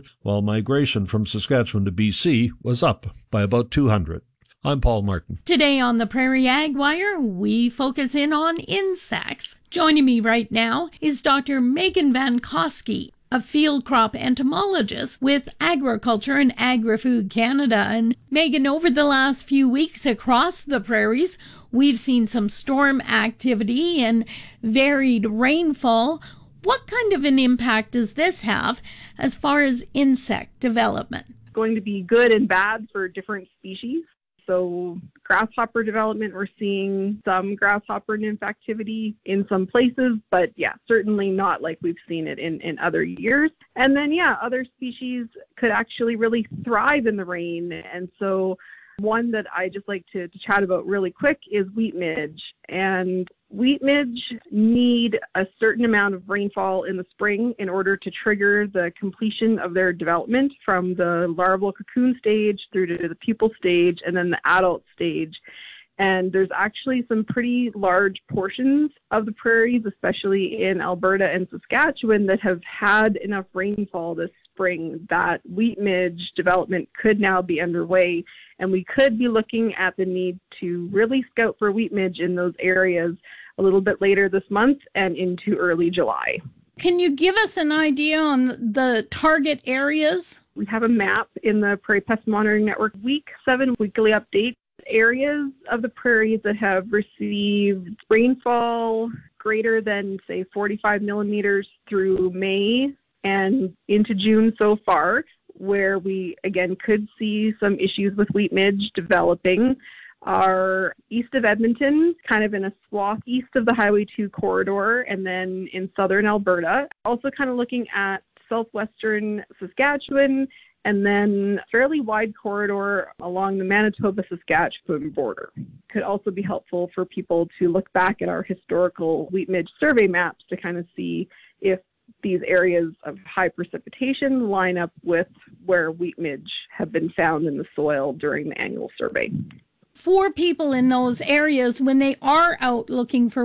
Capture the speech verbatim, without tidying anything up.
while migration from Saskatchewan to B C was up by about two hundred. I'm Paul Martin. Today on the Prairie Ag Wire, we focus in on insects. Joining me right now is Doctor Megan Van Koski, a field crop entomologist with Agriculture and Agri-Food Canada. And Megan, over the last few weeks across the prairies, we've seen some storm activity and varied rainfall. What kind of an impact does this have as far as insect development? It's going to be good and bad for different species. So grasshopper development, we're seeing some grasshopper nymph activity in some places, but yeah, certainly not like we've seen it in, in other years. And then, yeah, other species could actually really thrive in the rain. And so one that I just like to, to chat about really quick is wheat midge. And wheat midge need a certain amount of rainfall in the spring in order to trigger the completion of their development from the larval cocoon stage through to the pupal stage and then the adult stage. And there's actually some pretty large portions of the prairies, especially in Alberta and Saskatchewan, that have had enough rainfall this spring that wheat midge development could now be underway. And we could be looking at the need to really scout for wheat midge in those areas a little bit later this month and into early July. Can you give us an idea on the target areas? We have a map in the Prairie Pest Monitoring Network Week seven weekly update. Areas of the prairies that have received rainfall greater than, say, forty-five millimeters through May and into June so far, where we, again, could see some issues with wheat midge developing, are east of Edmonton, kind of in a swath east of the Highway two corridor, and then in southern Alberta. Also kind of looking at southwestern Saskatchewan, and then fairly wide corridor along the Manitoba-Saskatchewan border. Could also be helpful for people to look back at our historical wheat midge survey maps to kind of see if these areas of high precipitation line up with where wheat midge have been found in the soil during the annual survey. For people in those areas, when they are out looking for